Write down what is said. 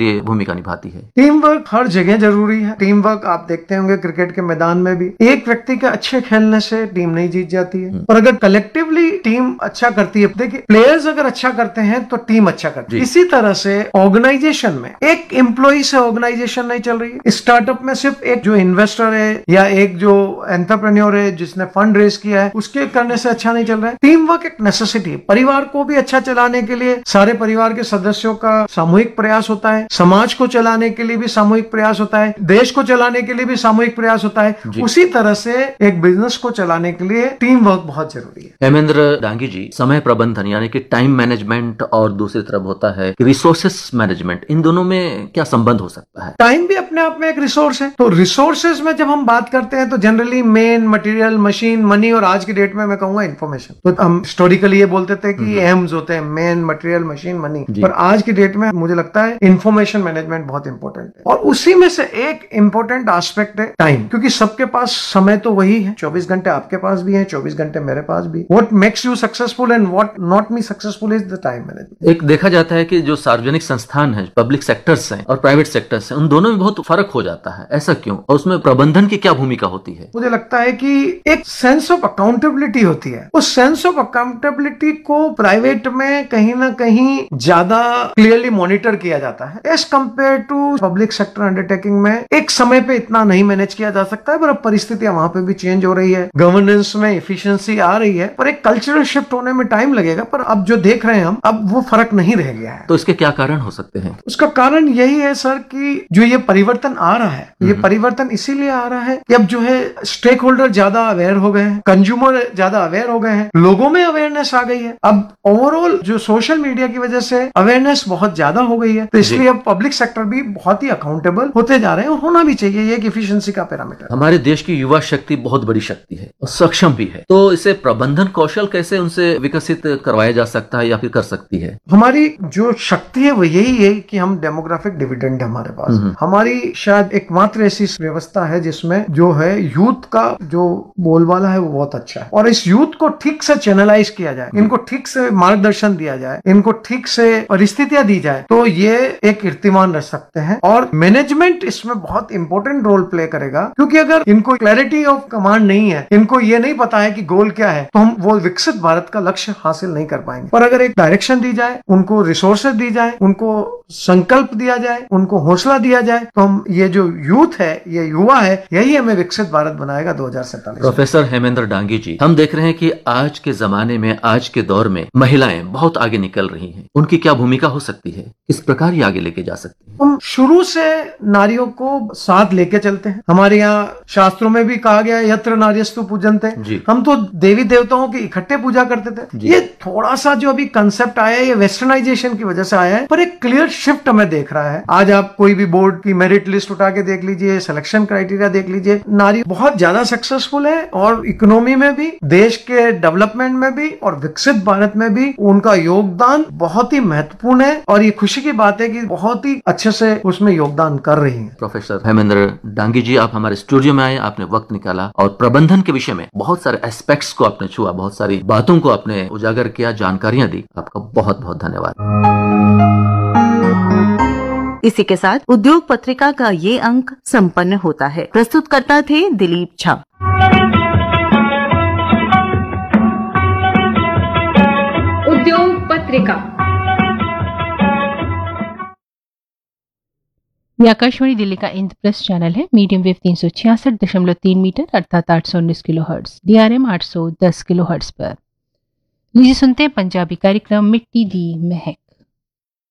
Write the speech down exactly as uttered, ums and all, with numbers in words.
लिए भूमिका निभाती है? टीम वर्क हर जगह जरूरी है। टीम वर्क आप देखते होंगे क्रिकेट के मैदान में भी, एक व्यक्ति के अच्छे खेलने से टीम नहीं जीत जाती है, और अगर कलेक्टिवली टीम अच्छा करती है, देखिए प्लेयर्स अगर अच्छा करते हैं तो टीम अच्छा करती है। इसी तरह से ऑर्गेनाइजेशन में एक एम्प्लॉय से ऑर्गेनाइजेशन नहीं चल रही है। स्टार्टअप में सिर्फ एक जो इन्वेस्टर है या एक जो एंटरप्रेन्योर है जिसने फंड रेज किया है उसके करने से अच्छा नहीं चल रहा है। टीम वर्क एक नेसेसिटी है। परिवार को भी अच्छा चलाने के लिए सारे परिवार के सदस्यों का सामूहिक प्रयास होता है, समाज को चलाने के लिए भी सामूहिक प्रयास होता है, देश को चलाने के लिए भी सामूहिक प्रयास होता है। उसी तरह से एक बिजनेस को चलाने के लिए टीम वर्क बहुत जरूरी है। हेमेंद्र डांगी जी, समय प्रबंधन यानी कि टाइम मैनेजमेंट और दूसरी तरफ होता है रिसोर्सेस मैनेजमेंट, इन दोनों में क्या संबंध हो सकता है? टाइम भी अपने आप में एक रिसोर्स है। तो रिसोर्सेज में जब हम बात करते हैं तो generally main material, machine, money, और आज की डेट में मैं कहूंगा इन्फॉर्मेशन। तो हम हिस्टोरिकली ये बोलते थे कि एम्स होते हैं, मेन, मटेरियल, मशीन, मनी, पर आज की डेट में मुझे लगता है इन्फॉर्मेशन मैनेजमेंट बहुत इंपॉर्टेंट है। और उसी में से एक इंपॉर्टेंट एस्पेक्ट है टाइम, क्योंकि सबके पास समय तो वही है, चौबीस घंटे आपके पास भी है, चौबीस घंटे मेरे पास भी। What makes you successful and what not me successful is the time management. एक देखा जाता है कि जो सार्वजनिक संस्थान है, पब्लिक सेक्टर्स हैं और प्राइवेट सेक्टर्स हैं, उन दोनों में बहुत फर्क हो जाता है, ऐसा क्यों? और उसमें प्रबंधन की क्या भूमिका होती है? मुझे लगता है कि एक सेंस ऑफ अकाउंटेबिलिटी होती है। उस सेंस ऑफ अकाउंटेबिलिटी को प्राइवेट में कहीं ना कहीं ज्यादा क्लियरली मॉनिटर किया जाता है as compare to public sector undertaking में। एक समय पे इतना नहीं मैनेज किया जा सकता है, पर अब परिस्थितियां वहां पे भी चेंज हो रही है, गवर्नेंस में एफिशिएंसी आ रही है, पर एक कल्चरल शिफ्ट होने में टाइम लगेगा। पर अब जो देख रहे हैं हम, अब वो फर्क नहीं रह गया है। तो इसके क्या कारण हो सकते हैं? उसका कारण यही है सर कि जो ये परिवर्तन आ रहा है, ये परिवर्तन इसीलिए आ रहा है कि अब जो है स्टेक होल्डर ज्यादा अवेयर हो गए हैं, कंज्यूमर ज्यादा अवेयर हो गए हैं, लोगों में अवेयरनेस आ गई है। अब ओवरऑल जो सोशल मीडिया की वजह से अवेयरनेस बहुत ज्यादा हो गई है, तो इसलिए अब पब्लिक सेक्टर भी बहुत ही अकाउंटेबल होते जा रहे हैं, और होना भी चाहिए। ये एक एफिशिएंसी का पैरामीटर। हमारे देश की युवा शक्ति बहुत बड़ी शक्ति है और सक्षम भी है, तो इसे प्रबंधन कौशल कैसे उनसे विकसित करवाया जा सकता है या फिर कर सकती है? हमारी जो शक्ति है वो यही है कि हम डेमोग्राफिक डिविडेंड हमारे पास, हमारी शायद एकमात्र ऐसी व्यवस्था है जिसमें जो है यूथ का जो बोलबाला है वो बहुत अच्छा है, और इस यूथ को ठीक से चैनलाइज किया जाए, इनको ठीक से मार्गदर्शन दिया जाए, इनको ठीक से परिस्थितियां दी जाए, तो ये एक कीर्तिमान रह सकते हैं। और मैनेजमेंट इसमें बहुत इंपॉर्टेंट रोल प्ले करेगा, क्योंकि अगर इनको क्लैरिटी ऑफ कमांड नहीं है, इनको ये नहीं पता है कि गोल क्या है, तो हम वो विकसित भारत का लक्ष्य हासिल नहीं कर पाएंगे। पर अगर एक डायरेक्शन दी जाए, उनको रिसोर्सेज दी जाए, उनको संकल्प दिया जाए, उनको हौसला दिया जाए, तो हम ये जो यूथ है, ये युवा है, यही हमें विकसित भारत बनाएगा दो हजार सैंतालीस। प्रोफेसर हेमेंद्र डांगी जी, हम देख रहे हैं कि आज के जमाने में, आज के दौर में महिलाएं बहुत आगे निकल रही हैं, उनकी क्या भूमिका हो सकती है? किस प्रकार ये आगे लेके जा सकती है? हम शुरू से नारियों को साथ लेके चलते हैं। हमारे यहाँ शास्त्रों में भी कहा गया है यत्र नार्यस्तु पूजन्ते। हम तो देवी देवताओं की इकट्ठे पूजा करते थे। ये थोड़ा सा जो अभी कंसेप्ट आया है, ये वेस्टर्नाइजेशन की वजह से आया है, पर एक क्लियर शिफ्ट हमें देख रहा है। आज आप कोई भी बोर्ड की मेरिट लिस्ट उठा के देख लीजिए, सिलेक्शन क्राइटेरिया देख लीजिए, नारी बहुत ज्यादा सक्सेसफुल है, और इकोनॉमी में भी, देश के डेवलपमेंट में भी, और विकसित भारत में भी उनका योगदान बहुत ही महत्वपूर्ण है। और ये खुशी की बात है कि बहुत ही अच्छे से उसमें योगदान कर रही हैं। प्रोफेसर हेमेंद्र डांगी जी, आप हमारे स्टूडियो में आए, आपने वक्त निकाला और प्रबंधन के विषय में बहुत सारे एस्पेक्ट्स को आपने छुआ, बहुत सारी बातों को आपने उजागर किया, जानकारियां दी। आपका बहुत बहुत धन्यवाद। इसी के साथ उद्योग पत्रिका का ये अंक संपन्न होता है। प्रस्तुतकर्ता थे दिलीप झा। उद्योग पत्रिका ये आकाशवाणी दिल्ली का इंद्रप्रस्थ चैनल है। मीडियम वेव तीन सौ छियासठ दशमलव तीन मीटर अर्थात आठ सौ उन्नीस किलो हर्ट्ज, डीआरएम आठ सौ दस किलो हर्ट्ज पर। लीजिए सुनते हैं पंजाबी कार्यक्रम मिट्टी दी महक।